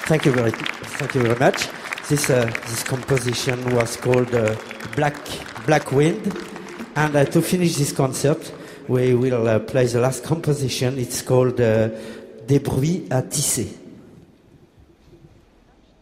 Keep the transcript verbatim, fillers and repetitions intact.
Thank you very, thank you very much. This uh, this composition was called uh, Black Black Wind, and uh, to finish this concert, we will uh, play the last composition. It's called uh, Des bruits à tisser.